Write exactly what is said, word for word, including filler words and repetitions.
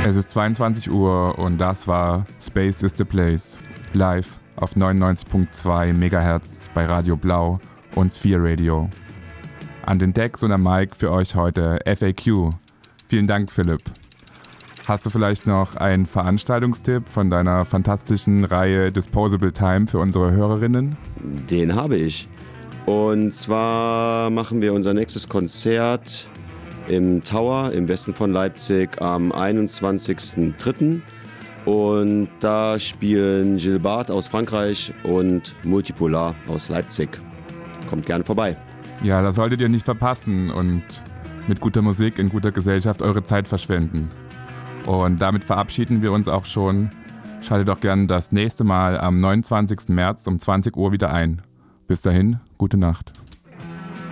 Es ist zweiundzwanzig Uhr und das war Space is the Place. Live auf neunundneunzig Komma zwei Megahertz bei Radio Blau und Sphere Radio. An den Decks und am Mic für euch heute F A Q. Vielen Dank, Philipp. Hast du vielleicht noch einen Veranstaltungstipp von deiner fantastischen Reihe Disposable Time für unsere Hörerinnen? Den habe ich. Und zwar machen wir unser nächstes Konzert im Tower im Westen von Leipzig am einundzwanzigsten dritten Und da spielen Gilbert aus Frankreich und Multipolar aus Leipzig. Kommt gerne vorbei. Ja, das solltet ihr nicht verpassen und mit guter Musik in guter Gesellschaft eure Zeit verschwenden. Und damit verabschieden wir uns auch schon. Schaltet doch gerne das nächste Mal am neunundzwanzigsten März um zwanzig Uhr wieder ein. Bis dahin, gute Nacht.